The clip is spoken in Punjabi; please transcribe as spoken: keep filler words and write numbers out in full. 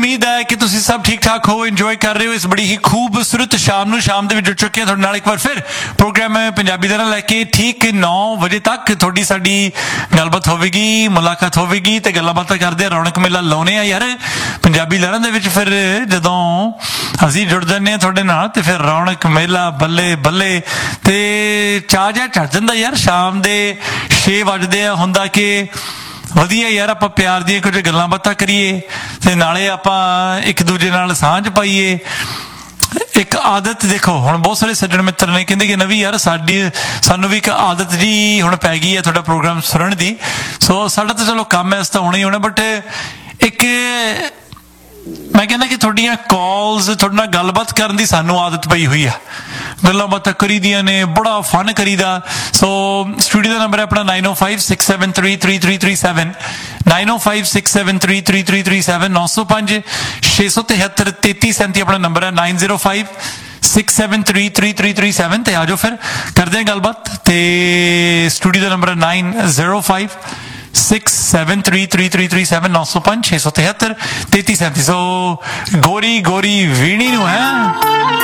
उम्मीद है कि तुसी सब ठीक ठाक हो, इंजॉय कर रहे हो इस बड़ी ही खूबसूरत शाम ਨੂੰ शाम ਦੇ ਵਿੱਚ ਜੁੜ ਚੁੱਕੇ ਹਾਂ ਤੁਹਾਡੇ ਨਾਲ ਇੱਕ ਵਾਰ ਫਿਰ ਪ੍ਰੋਗਰਾਮ ਪੰਜਾਬੀ ਦਾ ਲੈ ਕੇ ਠੀਕ नौ ਵਜੇ ਤੱਕ ਤੁਹਾਡੀ ਸਾਡੀ ਗੱਲਬਾਤ ਹੋਵੇਗੀ, ਮੁਲਾਕਾਤ ਹੋਵੇਗੀ ਤੇ ਗੱਲਾਂ ਬਾਤਾਂ ਕਰਦੇ ਆ, ਰੌਣਕ ਮੇਲਾ ਲਾਉਨੇ ਆ ਯਾਰ ਪੰਜਾਬੀ ਲਹਿਰਾਂ ਦੇ ਵਿੱਚ। ਫਿਰ ਜਦੋਂ ਅਸੀਂ ਜੁੜ ਜਾਂਦੇ ਆ ਤੁਹਾਡੇ ਨਾਲ ਤੇ ਫਿਰ ਰੌਣਕ ਮੇਲਾ ਬੱਲੇ ਬੱਲੇ ਤੇ ਚਾਹ ਜਿਹਾ ਚੜ ਜਾਂਦਾ ਯਾਰ। ਸ਼ਾਮ ਦੇ ਛੇ ਵਜਦੇ ਆ, ਹੁੰਦਾ ਕਿ ਵਧੀਆ ਯਾਰ ਆਪਾਂ ਪਿਆਰ ਦੀਆਂ ਕੁਝ ਗੱਲਾਂ ਬਾਤਾਂ ਕਰੀਏ ਤੇ ਨਾਲੇ ਆਪਾਂ ਇੱਕ ਦੂਜੇ ਨਾਲ ਸਾਂਝ ਪਾਈਏ। ਇੱਕ ਆਦਤ ਦੇਖੋ, ਹੁਣ ਬਹੁਤ ਸਾਰੇ ਸੱਜਣ ਮਿੱਤਰ ਨੇ ਕਹਿੰਦੇ ਕਿ ਨਵੀਂ ਯਾਰ ਸਾਡੀ ਸਾਨੂੰ ਵੀ ਇੱਕ ਆਦਤ ਜੀ ਹੁਣ ਪੈ ਗਈ ਹੈ ਤੁਹਾਡਾ ਪ੍ਰੋਗਰਾਮ ਸੁਣਨ ਦੀ। ਸੋ ਸਾਡਾ ਤਾਂ ਚਲੋ ਕੰਮ ਹੈ, ਇਸ ਤਾਂ ਹੋਣਾ ਹੀ ਹੋਣਾ, ਬਟ ਇੱਕ ਮੈਂ ਕਹਿੰਦਾ ਕਿ ਤੁਹਾਡੀਆਂ ਕਾਲਸ, ਤੁਹਾਡੇ ਨਾਲ ਗੱਲਬਾਤ ਕਰਨ ਦੀ ਸਾਨੂੰ ਆਦਤ ਪਈ ਹੋਈ ਆ, ਗੱਲਾਂ ਬਾਤਾਂ ਕਰੀ ਦੀਆਂ ਨੇ, ਬੜਾ ਫਨ ਕਰੀਦਾ। ਸੋ ਸਟੂਡੀਓ ਦਾ ਨੰਬਰ ਹੈ ਆਪਣਾ ਨਾइन ओ five six seven three three three three seven nine ओ five six seven three three three three seven नौ सौ पांच छे सौ तिहत्तर तेती सैंती अपना नंबर है nine zero five six seven three three three three seven ਤੇ ਆ ਜਾਓ ਫਿਰ ਕਰਦੇ ਹਾਂ ਗੱਲਬਾਤ। ਤੇ ਸਟੂਡੀਓ ਦਾ ਨੰਬਰ ਹੈ nine zero five six seven three three three three seven नौ सौ पांच छे सौ तिहत्तर तेती सैंती। सो गोरी गोरी वीणी ਨੂੰ ਹੈ